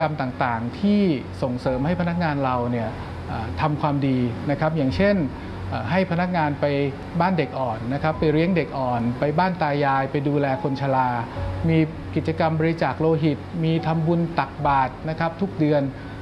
กรรมต่างๆที่ส่งเสริมให้พนักงานเราเนี่ยทำความดีนะครับอย่างเช่นให้พนักงานไปบ้านเด็กอ่อนนะครับไปเลี้ยงเด็กอ่อนไปบ้านตายายไปดูแลคนชรามีกิจกรรมบริจาคโลหิตมีทำบุญตักบาตรนะครับทุกเดือน